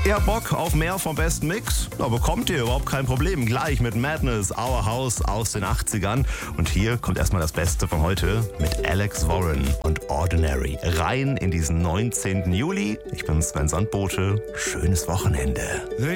Ihr habt Bock auf mehr vom besten Mix? Da bekommt ihr überhaupt kein Problem. Gleich mit Madness, Our House aus den 80ern. Und hier kommt erstmal das Beste von heute mit Alex Warren und Ordinary. Rein in diesen 19. Juli. Ich bin Sven Sandbote. Schönes Wochenende.